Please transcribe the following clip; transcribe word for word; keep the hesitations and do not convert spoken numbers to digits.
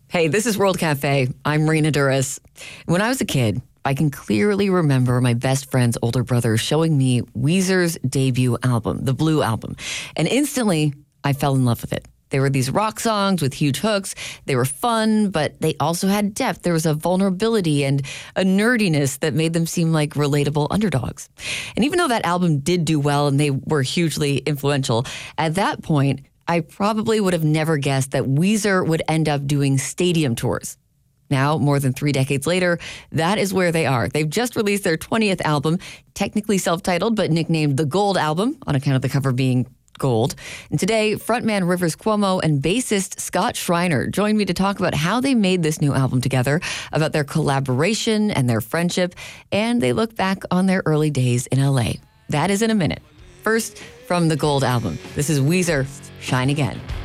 Hey, this is World Cafe. I'm Marina Duras. When I was a kid, I can clearly remember my best friend's older brother showing me Weezer's debut album, the Blue Album. And instantly, I fell in love with it. There were these rock songs with huge hooks. They were fun, but they also had depth. There was a vulnerability and a nerdiness that made them seem like relatable underdogs. And even though that album did do well and they were hugely influential, at that point, I probably would have never guessed that Weezer would end up doing stadium tours. Now, more than three decades later, that is where they are. They've just released their twentieth album, technically self-titled, but nicknamed the Gold Album on account of the cover being gold. And today, frontman Rivers Cuomo and bassist Scott Schreiner joined me to talk about how they made this new album together, about their collaboration and their friendship, and they look back on their early days in L A. That is in a minute. First, from the Gold Album, this is Weezer, Shine Again.